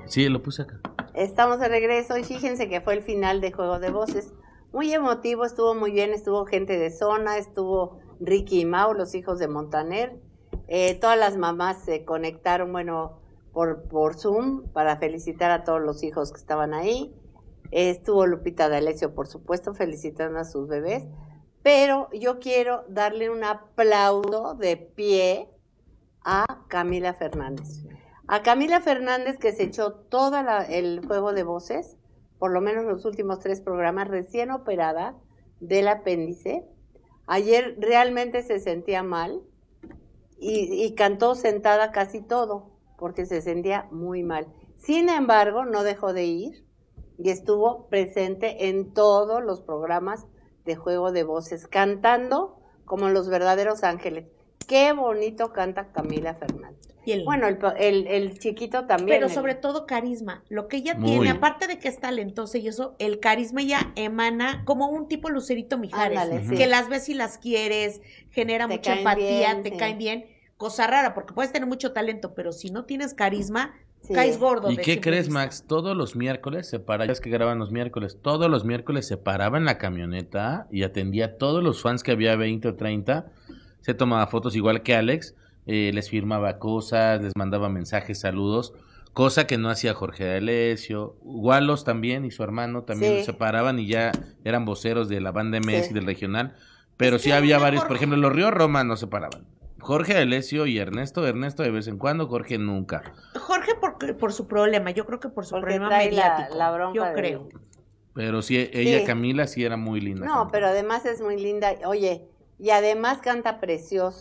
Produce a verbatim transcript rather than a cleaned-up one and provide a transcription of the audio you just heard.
Sí, lo puse acá. Estamos de regreso y fíjense que fue el final de Juego de Voces. Muy emotivo, estuvo muy bien, estuvo gente de zona, estuvo Ricky y Mau, los hijos de Montaner. Eh, todas las mamás se conectaron, bueno, por, por Zoom para felicitar a todos los hijos que estaban ahí. Eh, estuvo Lupita D'Alessio, por supuesto, felicitando a sus bebés. Pero yo quiero darle un aplauso de pie a Camila Fernández. A Camila Fernández, que se echó todo el Juego de Voces, por lo menos los últimos tres programas, recién operada del apéndice. Ayer realmente se sentía mal y, y cantó sentada casi todo, porque se sentía muy mal. Sin embargo, no dejó de ir y estuvo presente en todos los programas de Juego de Voces, cantando como los verdaderos ángeles. Qué bonito canta Camila Fernández. El, bueno, el, el, el chiquito también. Pero el, sobre todo carisma. Lo que ella Muy. tiene, aparte de que es talentosa y eso, el carisma ella emana como un tipo Lucerito Mijares. Ándale, que sí. las ves y las quieres, genera te mucha empatía, bien, te sí. caen bien. Cosa rara, porque puedes tener mucho talento, pero si no tienes carisma, sí. caes gordo. ¿Y qué crees, Max? Todos los miércoles se para, ya es que graban los miércoles, todos los miércoles se paraba en la camioneta y atendía a todos los fans que había, veinte o treinta. Se tomaba fotos igual que Alex, eh, les firmaba cosas, les mandaba mensajes, saludos, cosa que no hacía Jorge D'Alessio. Walos también y su hermano también sí. se paraban y ya eran voceros de la banda M S sí. y del regional, pero es sí había varios, por ejemplo, los Río Roma no se paraban. Jorge D'Alessio y Ernesto, Ernesto de vez en cuando, Jorge nunca. Jorge por, por su problema, yo creo que por su Porque problema mediático, la, la bronca yo de... creo. Pero sí, ella, sí. Camila, sí era muy linda. No, pero además es muy linda, oye, y además canta precioso.